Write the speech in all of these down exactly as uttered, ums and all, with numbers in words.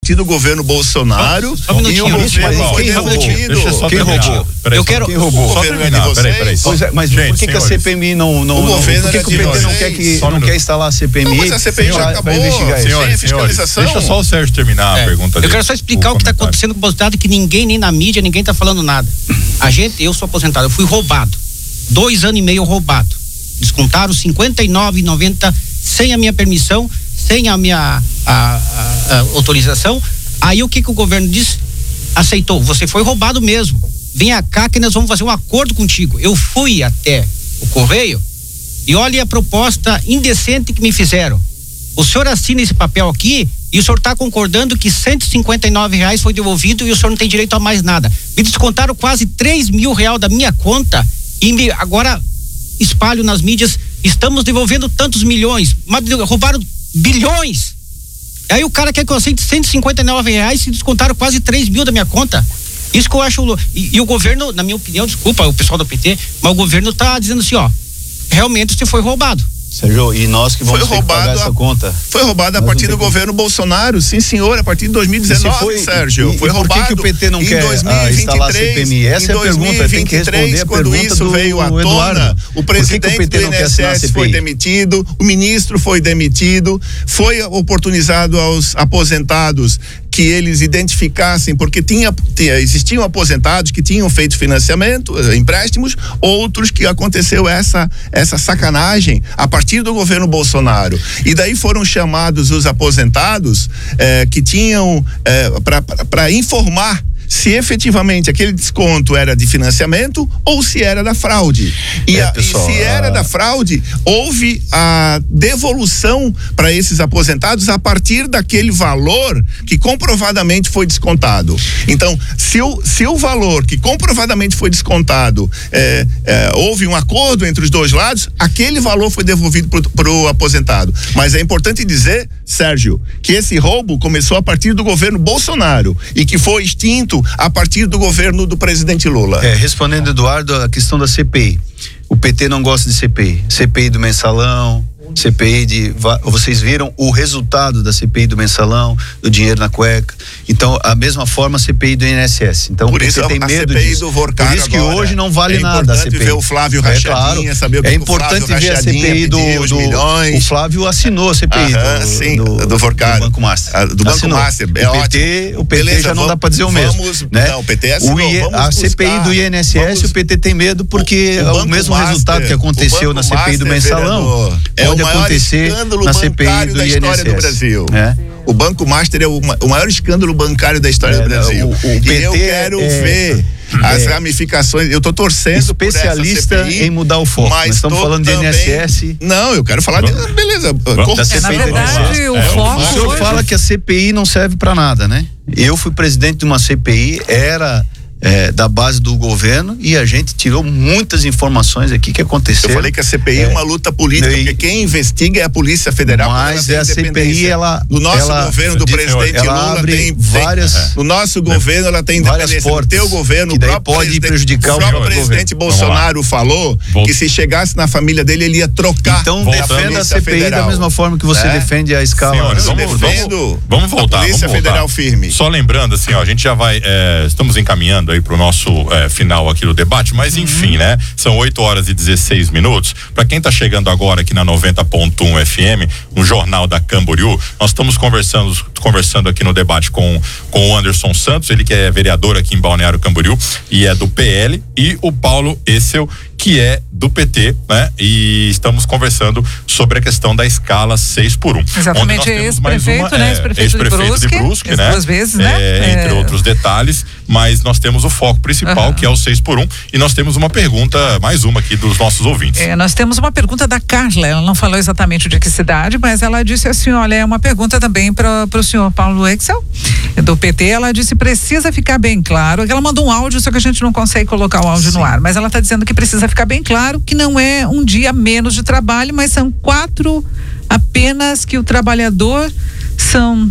partir do governo Bolsonaro. Só, só um e o governo foi devolvido. Quem roubou? Eu quero. Quem roubou? O governo é de vocês. Peraí, peraí. Pois é, mas Gente, por que, que a C P M I não, não, o não governo por que, é que o P T de não quer que Só não um quer instalar a C P M I? Não, mas a C P M I já acabou. Investigar isso. Senhores, Sem senhores, fiscalização. deixa só o Sérgio terminar É, a pergunta eu dele. quero só explicar o, o que está acontecendo com o aposentado, que ninguém, nem na mídia, ninguém está falando nada. A gente, eu sou aposentado, eu fui roubado. Dois anos e meio roubado. Descontaram cinquenta e nove reais e noventa centavos sem a minha permissão, sem a minha a, a, a autorização. Aí o que que o governo disse? Aceitou, você foi roubado mesmo. Venha cá que nós vamos fazer um acordo contigo. Eu fui até o correio e olha a proposta indecente que me fizeram. O senhor assina esse papel aqui e o senhor está concordando que cento e cinquenta e nove reais foi devolvido e o senhor não tem direito a mais nada. Me descontaram quase três mil reais da minha conta e me, agora espalho nas mídias, estamos devolvendo tantos milhões, mas roubaram bilhões. Aí o cara quer que eu aceite cento e cinquenta e nove reais e descontaram quase três mil da minha conta. Isso que eu acho. E, e o governo, na minha opinião, desculpa o pessoal do P T, mas o governo tá dizendo assim, ó, realmente você foi roubado. Sérgio, e nós que vamos foi ter que pagar a, essa conta. Foi roubado a Nós partir do que... governo Bolsonaro, sim senhor, a partir de dois mil e dezenove, foi, Sérgio. E, foi e por roubado. Que, que o P T não em quer dois mil e vinte e três, instalar a C P M I? Essa é a pergunta, tem que responder a quando pergunta isso do, veio à tona, Eduardo. o presidente que que o P T do não quer assinar a I N S S C P I? foi demitido, o ministro foi demitido, foi oportunizado aos aposentados que eles identificassem, porque tinha, tinha, existiam aposentados que tinham feito financiamento, empréstimos, outros que aconteceu essa, essa sacanagem a partir do governo Bolsonaro. E daí foram chamados os aposentados eh, que tinham eh, para informar se efetivamente aquele desconto era de financiamento ou se era da fraude. E, é, a, pessoal, e se era a... da fraude, houve a devolução para esses aposentados a partir daquele valor que comprovadamente foi descontado. Então, se o, se o valor que comprovadamente foi descontado, é, é, houve um acordo entre os dois lados, aquele valor foi devolvido para o aposentado. Mas é importante dizer, Sérgio, que esse roubo começou a partir do governo Bolsonaro e que foi extinto a partir do governo do presidente Lula. É, respondendo, Eduardo, a questão da C P I. O P T não gosta de C P I. C P I do mensalão, C P I de... Vocês viram o resultado da C P I do mensalão, do dinheiro na cueca. Então, a mesma forma, a C P I do I N S S. Então, por o P T isso, tem a medo C P I disso. do Vorcaro Por isso que agora, hoje não vale é nada a C P I. É importante ver o Flávio Rachadinha, é claro, saber o que é o importante Flávio ver a C P I do, os do milhões. O Flávio assinou a C P I Aham, do, sim, do, do Vorcaro. do Banco Master. Ah, do Banco Assinou. Master, é o P T, ótimo. o P T Beleza, já não vamos, dá para dizer o mesmo. Vamos, né? Não, o P T assinou, o I, vamos a C P I buscar, do I N S S, vamos, o P T tem medo porque o, o é o mesmo Master, resultado que aconteceu na C P I do Master, mensalão vereador, é pode o maior acontecer escândalo na C P I bancário do da I N S S. história do Brasil. É. O Banco Master é o, o maior escândalo bancário da história É, do Brasil. o- o e P T eu quero é- ver as é ramificações. Eu tô torcendo Especialista por essa C P I, em mudar o foco. mas Nós estamos tô falando de também... I N S S. Não, eu quero falar de... Beleza. Vamos. Da É, C P I na do I N S S. verdade, o É, foco O senhor hoje... fala que a C P I não serve para nada, né? Eu fui presidente de uma C P I, era é, da base do governo e a gente tirou muitas informações aqui que aconteceu. Eu falei que a C P I é, é uma luta política, e, porque quem investiga é a Polícia Federal. Mas é a C P I, ela... No nosso ela, governo do presidente ela Lula abre tem... várias... tem no nosso governo ela tem várias independência. portas. No teu governo, Que o daí próprio pode presidente, prejudicar o o próprio governo. presidente Vamos Bolsonaro falou Volta. que se chegasse na família dele, ele ia trocar. Então Voltando. defenda a C P I Federal. da mesma forma que você É? defende a escala. Senhores, Eu vamos, defendo vamos, vamos voltar. a Polícia vamos voltar. Federal firme. Só lembrando, assim, ó, a gente já vai, é, estamos encaminhando aí pro nosso é, final aqui do debate, mas enfim, uhum. né? São oito horas e dezesseis minutos. Para quem tá chegando agora aqui na noventa ponto um F M, no Jornal da Camboriú, nós estamos conversando, conversando aqui no debate com, com o Anderson Santos, ele que é vereador aqui em Balneário Camboriú e é do P L, e o Paulo Essel, que é do P T, né? E estamos conversando sobre a questão da escala seis por um. Exatamente, ex-prefeito, né? Ex-prefeito de Brusque, de Brusque, né? Duas vezes, né? É, entre é... outros detalhes, mas nós temos o foco principal, uhum. que é o seis por um, e nós temos uma pergunta, mais uma aqui dos nossos ouvintes. É, nós temos uma pergunta da Carla, ela não falou exatamente de que cidade, mas ela disse assim, olha, é uma pergunta também para o senhor Paulo Essel, do P T, ela disse, precisa ficar bem claro, ela mandou um áudio, só que a gente não consegue colocar o áudio Sim. no ar, mas ela está dizendo que precisa ficar bem claro que não é um dia menos de trabalho, mas são quatro apenas que o trabalhador são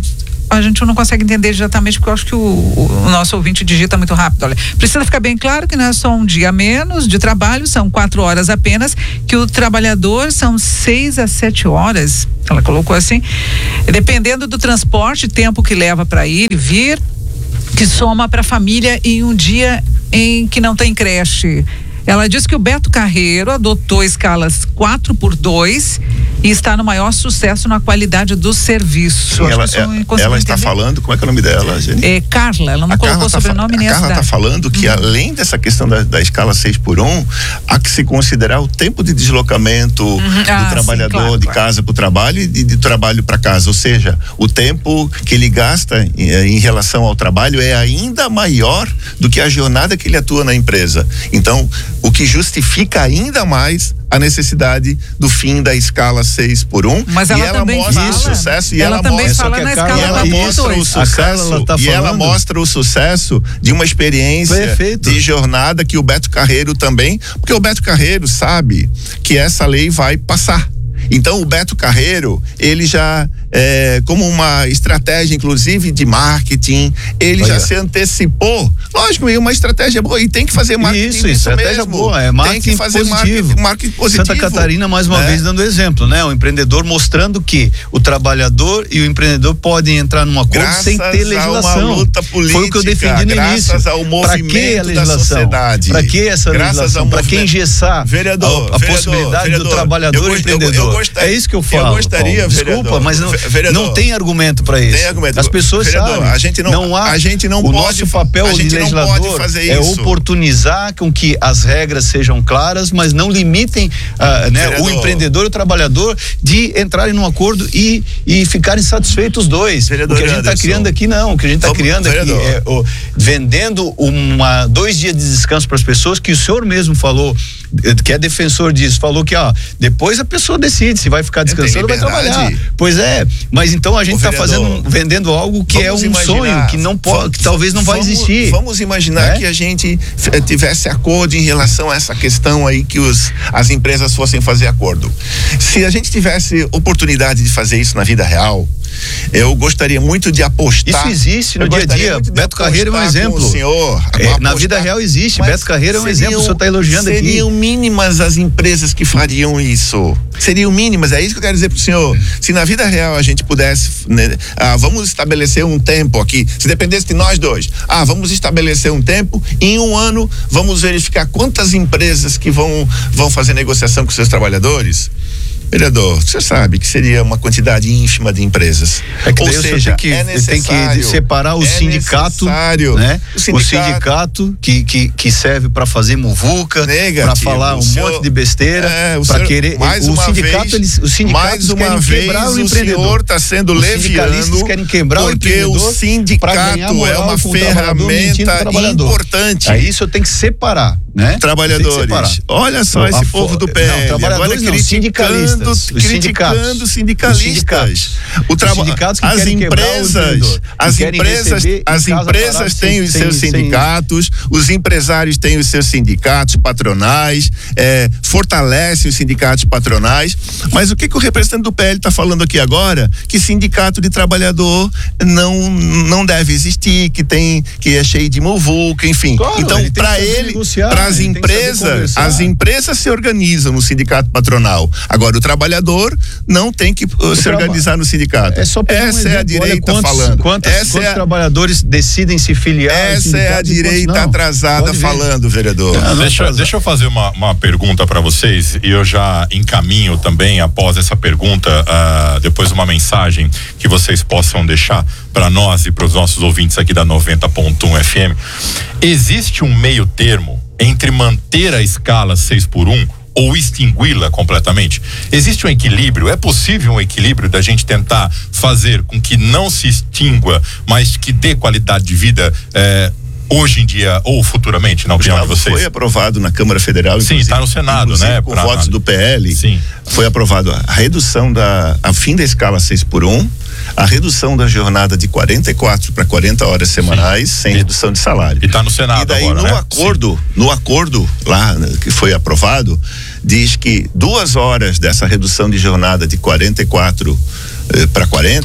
a gente não consegue entender exatamente, porque eu acho que o, o nosso ouvinte digita muito rápido. Olha, precisa ficar bem claro que não é só um dia a menos de trabalho, são quatro horas apenas, que o trabalhador são seis a sete horas, ela colocou assim, dependendo do transporte, tempo que leva para ir e vir, que soma para a família em um dia em que não tem creche. Ela diz que o Beto Carreiro adotou escalas quatro por dois e está no maior sucesso na qualidade do serviço. Sim, ela, é, ela está falando, como é que é o nome dela, gente? É Carla, ela não a colocou Carla sobrenome tá, nem a Carla está falando que, uhum, além dessa questão da, da escala seis por um, há que se considerar o tempo de deslocamento, uhum, do ah, trabalhador, sim, claro, de claro. casa para o trabalho e de, de trabalho para casa, ou seja, o tempo que ele gasta em, em relação ao trabalho é ainda maior do que a jornada que ele atua na empresa. Então, o que justifica ainda mais a necessidade do fim da escala seis por um. Mas ela, e ela também mostra fala, o sucesso e ela, ela também mostra fala na escala e ela mostra o sucesso tá e ela mostra o sucesso de uma experiência Perfeito. de jornada que o Beto Carreiro também, porque o Beto Carreiro sabe que essa lei vai passar. Então o Beto Carreiro, ele já, é, como uma estratégia inclusive de marketing, ele Olha. já se antecipou. Lógico, é uma estratégia boa e tem que fazer marketing. Isso, estratégia mesmo. boa, é marketing tem que fazer positivo. Marketing, marketing positivo. Santa Catarina, mais uma né? vez, dando exemplo, né? O empreendedor mostrando que o trabalhador e o empreendedor podem entrar num acordo graças sem ter legislação. A uma luta política, foi o que eu defendi no graças início. Ao movimento pra que a legislação? Da sociedade? Para que essa graças legislação? Para que engessar vereador, a, a vereador, possibilidade vereador, do trabalhador eu, e empreendedor? Eu, eu gostaria, é isso que eu falo. Eu gostaria, Paulo. Desculpa, vereador, mas não, vereador, não tem argumento para isso. Tem argumento. As pessoas vereador, sabem. A gente não, não há, a gente não o pode, nosso papel a gente de legislador não pode fazer é isso. oportunizar com que as regras sejam claras, mas não limitem uh, né, o empreendedor e o trabalhador de entrarem num acordo e, e ficarem satisfeitos os dois. Vereador o que a gente está criando aqui não, o que a gente está criando vereador. aqui é ó, vendendo uma, dois dias de descanso para as pessoas, que o senhor mesmo falou, que é defensor disso, falou que ó, depois a pessoa decide se vai ficar descansando ou vai trabalhar. Pois é, mas então a gente está fazendo, vendendo algo que é um imaginar, sonho, que não pode, vamos, que talvez não vai vamos, existir. Vamos imaginar é? que a gente tivesse acordo em relação a essa questão aí, que os, as empresas fossem fazer acordo. Se a gente tivesse oportunidade de fazer isso na vida real, eu gostaria muito de apostar. Isso existe no dia a dia. Beto Carreiro é um exemplo. O senhor, é, na vida real existe. Beto Carreiro é um seriam, exemplo. O senhor está elogiando seriam aqui. Seriam mínimas as empresas que fariam isso. Seriam mínimas. É isso que eu quero dizer para o senhor. Se na vida real a gente pudesse, né, ah, vamos estabelecer um tempo aqui. Se dependesse de nós dois, ah, vamos estabelecer um tempo. Em um ano vamos verificar quantas empresas que vão vão fazer negociação com seus trabalhadores. Vereador, você sabe que seria uma quantidade ínfima de empresas. É que Ou seja, tem que, é tem que separar o é sindicato, né? O sindicato, o sindicato que, que, que serve para fazer muvuca, para falar um senhor, monte de besteira, é, para querer. Mais o uma sindicato, vez, eles, os sindicatos mais uma querem vez, quebrar o, o empreendedor. senhor está sendo os leviano, querem quebrar o porque o sindicato é uma ferramenta importante. Aí isso tem que separar, né? Trabalhadores, olha só esse povo do P L, não, trabalhadores agora não, sindicalistas, criticando os sindicalistas. O traba... as empresas, as empresas, as empresas têm os seus sindicatos, os empresários têm os seus sindicatos patronais, é, fortalecem os sindicatos patronais, mas o que, que o representante do P L está falando aqui agora? Que sindicato de trabalhador não não deve existir, que tem, que é cheio de muvuca, enfim. Claro, então, para ele, para as empresas, as empresas se organizam no sindicato patronal. Agora, o trabalhador não tem que uh, se organizar no sindicato. É só essa um é a direita quantos, falando. Quantos, essa quantos é a, trabalhadores decidem se filiar? Essa é a direita atrasada falando, vereador. Não, não deixa, deixa eu fazer uma, uma pergunta para vocês, e eu já encaminho também após essa pergunta, uh, depois uma mensagem que vocês possam deixar para nós e para os nossos ouvintes aqui da noventa ponto um F M. Existe um meio termo entre manter a escala seis por um ou extingui-la completamente? Existe um equilíbrio? É possível um equilíbrio da gente tentar fazer com que não se extingua, mas que dê qualidade de vida eh, hoje em dia ou futuramente, na opinião Gustavo, de vocês? Foi aprovado na Câmara Federal. Sim, está no Senado, né? Com pra, votos do P L. Sim. Foi aprovado a redução da, a fim da escala seis por um, a redução da jornada de quarenta e quatro para quarenta horas semanais, sim, sem e, redução de salário. E está no Senado. E daí agora, no né? acordo, sim. no acordo lá que foi aprovado, diz que duas horas dessa redução de jornada de quarenta e quatro eh, para quarenta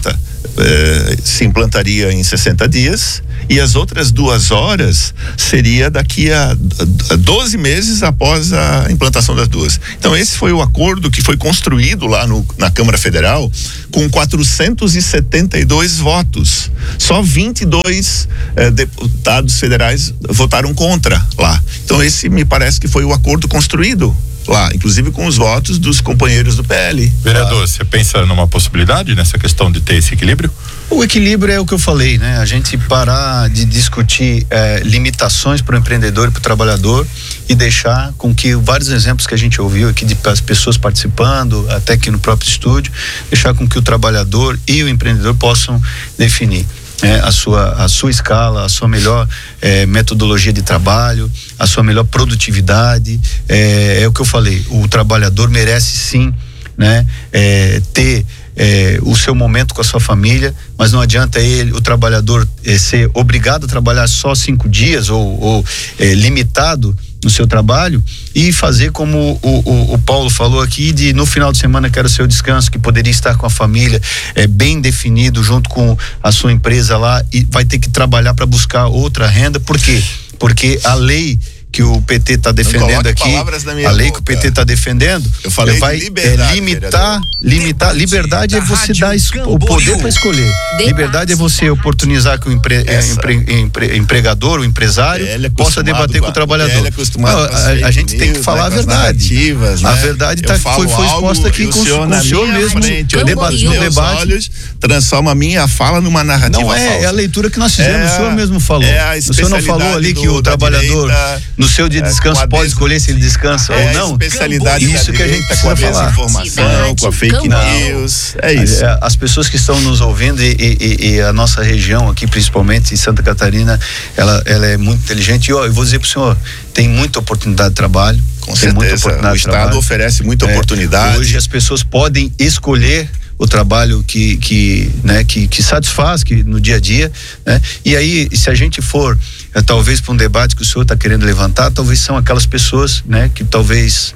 eh, se implantaria em sessenta dias e as outras duas horas seria daqui a doze meses após a implantação das duas. Então esse foi o acordo que foi construído lá no, na Câmara Federal com quatrocentos e setenta e dois votos. Só vinte e dois eh, deputados federais votaram contra lá. Então esse me parece que foi o acordo construído lá, inclusive com os votos dos companheiros do P L. Vereador, lá. Você pensa numa possibilidade nessa questão de ter esse equilíbrio? O equilíbrio é o que eu falei, né? A gente parar de discutir eh, limitações para o empreendedor e para o trabalhador e deixar com que vários exemplos que a gente ouviu aqui de as pessoas participando, até aqui no próprio estúdio, deixar com que o trabalhador e o empreendedor possam definir É, a sua a sua escala, a sua melhor é, metodologia de trabalho, a sua melhor produtividade. É, é o que eu falei, o trabalhador merece sim, né, é, ter é, o seu momento com a sua família, mas não adianta ele, o trabalhador é, ser obrigado a trabalhar só cinco dias ou, ou é, limitado no seu trabalho e fazer como o, o, o Paulo falou aqui, de no final de semana quero o seu descanso, que poderia estar com a família é, bem definido junto com a sua empresa lá, e vai ter que trabalhar para buscar outra renda. Por quê? Porque a lei que o P T está defendendo aqui, a lei que o P T está defendendo, eu falei vai de liberdade, é, limitar, limitar. Debate liberdade é você Rádio dar es, o poder para escolher. Debate Liberdade é você oportunizar que o empre, é, empre, empre, empregador, o empresário, é possa debater com o trabalhador. Não, a, a gente tem que falar né, a verdade. Né? A verdade tá, foi, foi exposta aqui com o senhor, com o senhor mesmo. Frente, no debate, no debate. Olhos, transforma a minha fala numa narrativa Não é, falsa. é a leitura que nós fizemos, é, o senhor mesmo falou. É o senhor não falou ali que do, o trabalhador direita, no seu dia de descanso pode escolher se ele descansa é ou não. A especialidade isso que a gente com a precisa falar. desinformação, com a fake news, é isso. As pessoas que estão nos ouvindo e, e, e a nossa região aqui, principalmente em Santa Catarina, ela, ela é muito inteligente. E ó, eu vou dizer para o senhor, tem muita oportunidade de trabalho. Com tem certeza, muita oportunidade o de Estado trabalho. oferece muita é, oportunidade. Hoje as pessoas podem escolher o trabalho que, que, né, que, que satisfaz que no dia a dia, né? E aí, se a gente for é, talvez para um debate que o senhor está querendo levantar, talvez são aquelas pessoas, né, que talvez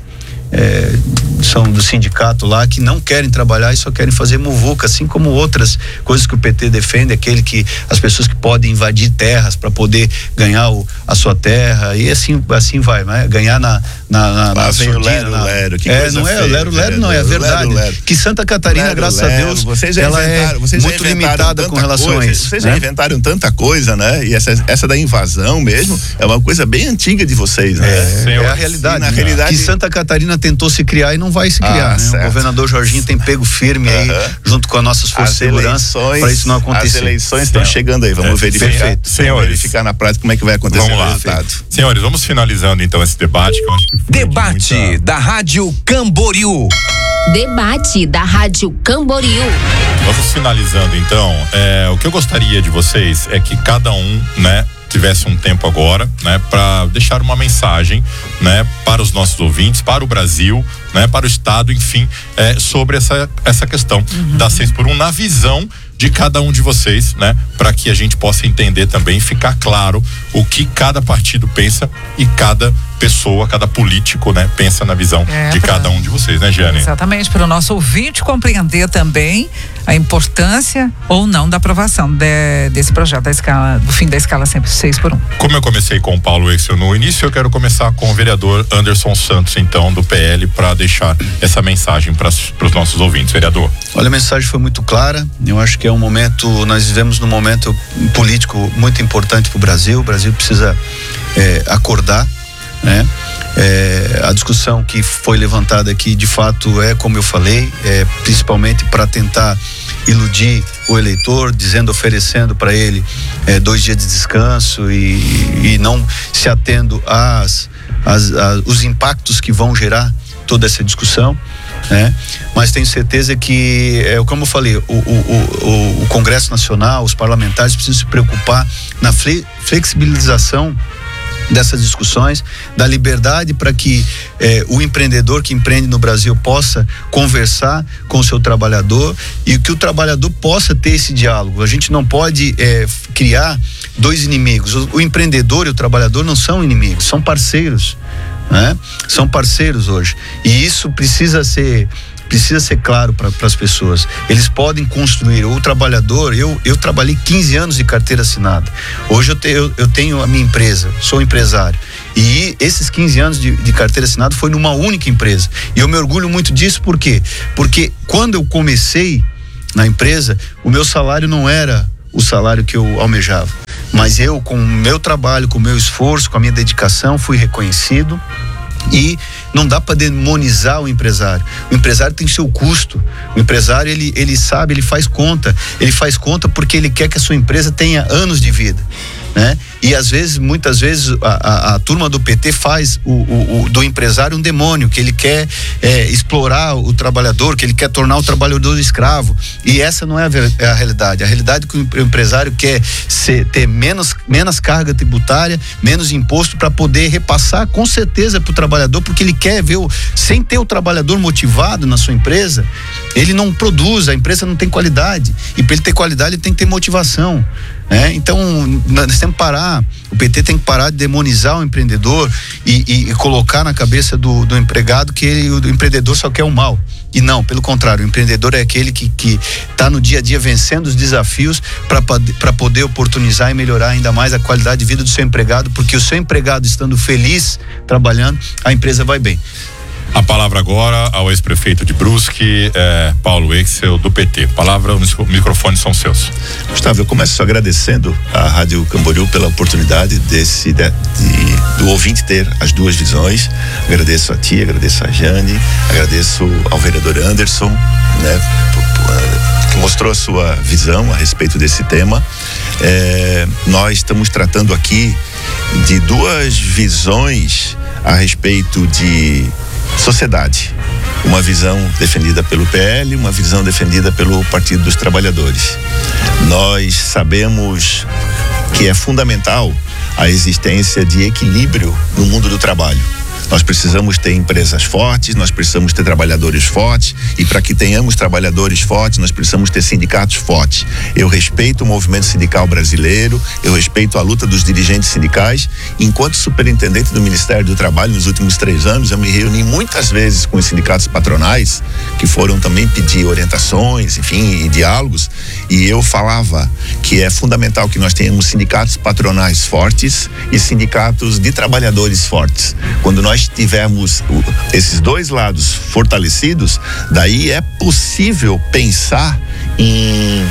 é, são do sindicato lá, que não querem trabalhar e só querem fazer muvuca, assim como outras coisas que o P T defende, aquele que as pessoas que podem invadir terras para poder ganhar o, a sua terra, e assim, assim vai, né? Ganhar na na, na, na vem surdina, o lero, na, lero, que é, coisa não é feia, lero, lero não, é a verdade, lero, lero. que Santa Catarina, Lero, graças lero. a Deus, Vocês já ela é vocês muito já limitada com relação coisa, a isso. Vocês né? já inventaram tanta coisa, né? E essa, essa da invasão mesmo é uma coisa bem antiga de vocês, né? É, é a realidade. E na né? realidade, que Santa Catarina tentou se criar e não vai se criar. Ah, né? O governador Jorginho tem pego firme aí, Uhum. junto com as nossas forças de segurança, para isso não acontecer. As eleições estão chegando aí, vamos É, verificar. perfeito. Senhores, vamos verificar na prática como é que vai acontecer vamos o lá. resultado. Senhores, vamos finalizando então esse debate. Que eu acho que foi Debate muita... da Rádio Camboriú. Debate da Rádio Camboriú. Vamos finalizando então. É, o que eu gostaria de vocês é que cada um, né, tivesse um tempo agora, né, para deixar uma mensagem, né, para os nossos ouvintes, para o Brasil, né, para o Estado, enfim, é, sobre essa essa questão uhum. da seis por um na visão de cada um de vocês, né, para que a gente possa entender também, ficar claro o que cada partido pensa e cada pessoa, cada político, né, pensa na visão é, de pra... cada um de vocês, né, Giane? Exatamente, para o nosso ouvinte compreender também a importância ou não da aprovação de, desse projeto da escala, do fim da escala sempre seis por um. Como eu comecei com o Paulo Exel no início, eu quero começar com o vereador Anderson Santos, então, do P L, para deixar essa mensagem para os nossos ouvintes. Vereador. Olha, a mensagem foi muito clara. Eu acho que é um momento, nós vivemos num momento político muito importante para o Brasil. O Brasil precisa é, acordar, né? É, a discussão que foi levantada aqui, de fato, é como eu falei, é principalmente para tentar iludir o eleitor, dizendo, oferecendo para ele é, dois dias de descanso e, e não se atendo às, às, às, os impactos que vão gerar toda essa discussão, né? Mas tenho certeza que, é, como eu falei, o, o, o, o Congresso Nacional, os parlamentares precisam se preocupar na fle, flexibilização dessas discussões, da liberdade para que eh, o empreendedor que empreende no Brasil possa conversar com o seu trabalhador e que o trabalhador possa ter esse diálogo. A gente não pode eh, criar dois inimigos. O, o empreendedor e o trabalhador não são inimigos, são parceiros, né? São parceiros hoje. E isso precisa ser precisa ser claro para as pessoas. Eles podem construir. O trabalhador, eu, eu trabalhei quinze anos de carteira assinada. Hoje eu, te, eu, eu tenho a minha empresa, sou empresário. E esses quinze anos de, de carteira assinada foi numa única empresa. E eu me orgulho muito disso, por quê? Porque quando eu comecei na empresa, o meu salário não era o salário que eu almejava. Mas eu, com o meu trabalho, com o meu esforço, com a minha dedicação, fui reconhecido. E não dá para demonizar o empresário. O empresário tem seu custo. O empresário, ele, ele sabe, ele faz conta. Ele faz conta porque ele quer que a sua empresa tenha anos de vida, né? E às vezes, muitas vezes, a, a, a turma do P T faz o, o, o do empresário um demônio, que ele quer é, explorar o trabalhador, que ele quer tornar o trabalhador escravo. E essa não é a, ver, é a realidade. A realidade é que o empresário quer ser, ter menos, menos carga tributária, menos imposto, para poder repassar com certeza para o trabalhador, porque ele quer ver, o, sem ter o trabalhador motivado na sua empresa, ele não produz, a empresa não tem qualidade. E para ele ter qualidade, ele tem que ter motivação. É, então nós temos que parar, o P T tem que parar de demonizar o empreendedor e, e, e colocar na cabeça do, do empregado que ele, o empreendedor só quer o mal. E não, pelo contrário, o empreendedor é aquele que que está no dia a dia vencendo os desafios para poder oportunizar e melhorar ainda mais a qualidade de vida do seu empregado, porque o seu empregado estando feliz trabalhando, a empresa vai bem. A palavra agora ao ex-prefeito de Brusque, eh, Paulo Exel, do P T. Palavra, os microfones são seus. Gustavo, eu começo agradecendo à Rádio Camboriú pela oportunidade desse, de, de, do ouvinte ter as duas visões. Agradeço a ti, agradeço a Jane, agradeço ao vereador Anderson, né, por, por, que mostrou a sua visão a respeito desse tema. É, nós estamos tratando aqui de duas visões a respeito de sociedade. Uma visão defendida pelo P L, uma visão defendida pelo Partido dos Trabalhadores. Nós sabemos que é fundamental a existência de equilíbrio no mundo do trabalho. Nós precisamos ter empresas fortes, nós precisamos ter trabalhadores fortes, e para que tenhamos trabalhadores fortes, nós precisamos ter sindicatos fortes. Eu respeito o movimento sindical brasileiro, eu respeito a luta dos dirigentes sindicais. Enquanto superintendente do Ministério do Trabalho nos últimos três anos, eu me reuni muitas vezes com os sindicatos patronais, que foram também pedir orientações, enfim, e diálogos, e eu falava que é fundamental que nós tenhamos sindicatos patronais fortes e sindicatos de trabalhadores fortes. Quando nós tivermos esses dois lados fortalecidos, daí é possível pensar em,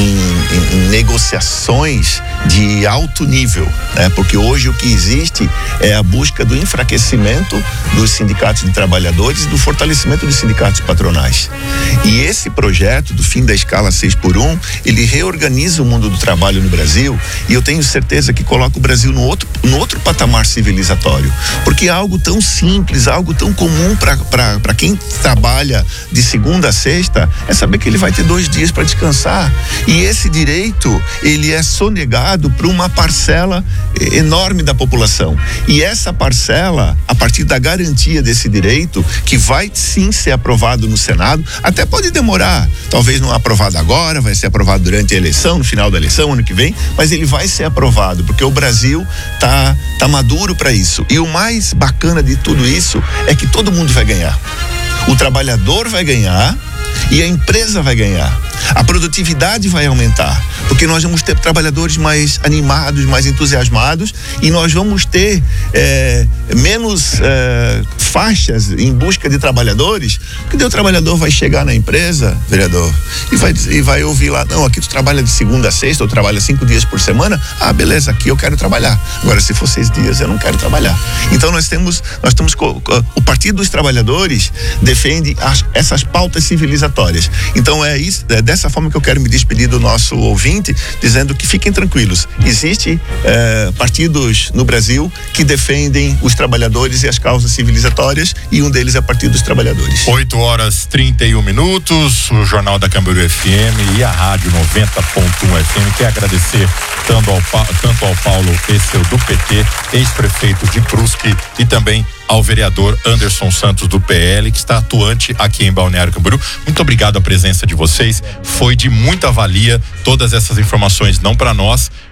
em, em negociações de alto nível, né? Porque hoje o que existe é a busca do enfraquecimento dos sindicatos de trabalhadores e do fortalecimento dos sindicatos patronais. E esse projeto do fim da escala seis por um, ele reorganiza o mundo do trabalho no Brasil, e eu tenho certeza que coloca o Brasil no outro, no outro patamar civilizatório, porque é algo tão simples, algo tão comum para quem trabalha de segunda a sexta, é saber que ele vai ter dois dias para descansar. E esse direito, ele é sonegado para uma parcela enorme da população. E essa parcela, a partir da garantia desse direito, que vai sim ser aprovado no Senado, até pode demorar, talvez não aprovado agora, vai ser aprovado durante a eleição, no final da eleição, ano que vem, mas ele vai ser aprovado, porque o Brasil tá, tá maduro para isso. E o mais bacana de tudo isso é que todo mundo vai ganhar. O trabalhador vai ganhar e a empresa vai ganhar. A produtividade vai aumentar, porque nós vamos ter trabalhadores mais animados, mais entusiasmados, e nós vamos ter é, menos é, faixas em busca de trabalhadores, porque o trabalhador vai chegar na empresa, vereador, e vai, e vai ouvir lá, não, aqui tu trabalha de segunda a sexta, ou trabalha cinco dias por semana, ah, beleza, aqui eu quero trabalhar. Agora, se for seis dias, eu não quero trabalhar. Então nós temos, nós temos o Partido dos Trabalhadores defende as, essas pautas civilizatórias. Então é isso, é dessa forma que eu quero me despedir do nosso ouvinte, dizendo que fiquem tranquilos. Existem eh, partidos no Brasil que defendem os trabalhadores e as causas civilizatórias, e um deles é o Partido dos Trabalhadores. oito horas e trinta e um minutos, o Jornal da Camboriú F M e a Rádio noventa ponto um F M quer agradecer tanto ao, tanto ao Paulo Exel do P T, ex-prefeito de Brusque, e também ao vereador Anderson Santos do P L, que está atuante aqui em Balneário Camboriú. Muito obrigado a presença de vocês, foi de muita valia todas essas informações, não para nós,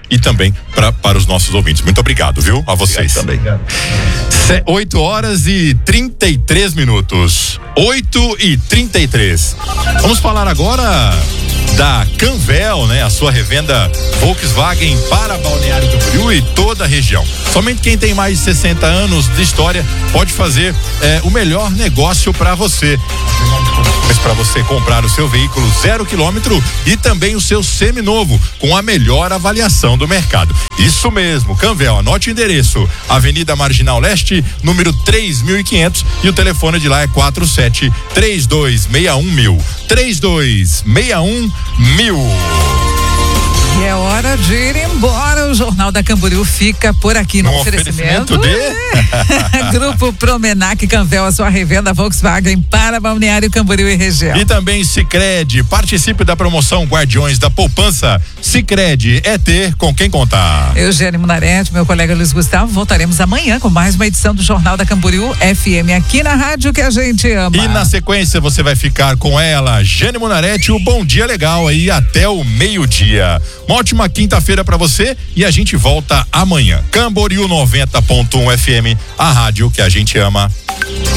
e também pra, para os nossos ouvintes. Muito obrigado, viu? A vocês. Obrigado. oito horas e trinta e três minutos. oito e trinta e três. Vamos falar agora da Canvel, né? A sua revenda Volkswagen para Balneário Camboriú e toda a região. Somente quem tem mais de sessenta anos de história pode fazer eh, o melhor negócio para você. Mas para você comprar o seu veículo zero quilômetro e também o seu seminovo com a melhor avaliação do mercado. Isso mesmo, Canvel, anote o endereço: Avenida Marginal Leste, número três mil e quinhentos, e o telefone de lá é quatro sete três dois seis um mil. três dois seis um mil. E é hora de ir embora. O Jornal da Camboriú fica por aqui no Um oferecimento. oferecimento de... Grupo Promenac Canvel, a sua revenda Volkswagen para Balneário Camboriú e região. E também Sicredi, participe da promoção Guardiões da Poupança. Sicredi é ter com quem contar. Eugênio Munarete, meu colega Luiz Gustavo, voltaremos amanhã com mais uma edição do Jornal da Camboriú F M, aqui na rádio que a gente ama. E na sequência você vai ficar com ela, Jane Munarete, o Bom Dia Legal aí até o meio-dia. Uma ótima quinta-feira pra você e a gente volta amanhã. Camboriú noventa ponto um F M, a rádio que a gente ama.